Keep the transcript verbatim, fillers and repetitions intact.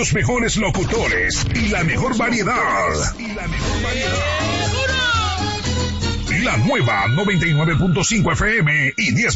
Los mejores locutores y la mejor variedad. Y la mejor variedad. La nueva noventa y nueve punto cinco F M y diez